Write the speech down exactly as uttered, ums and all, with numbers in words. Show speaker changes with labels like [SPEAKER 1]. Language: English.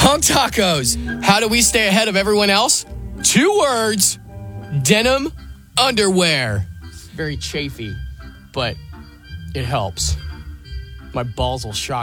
[SPEAKER 1] Hunk tacos. How do we stay ahead of everyone else? Two words. Denim underwear. Very chafy, but it helps. My balls will shock.